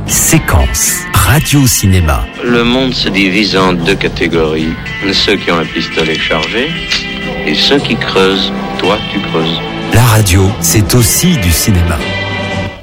Séquence radio-cinéma. Le monde se divise en deux catégories. Ceux qui ont un pistolet chargé et ceux qui creusent. Toi, tu creuses. La radio, c'est aussi du cinéma.